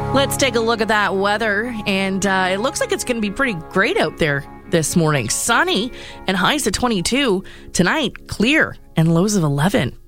Let's take a look at that weather, and it looks like it's going to be pretty great out there this morning. Sunny and highs of 22. Tonight, clear and lows of 11.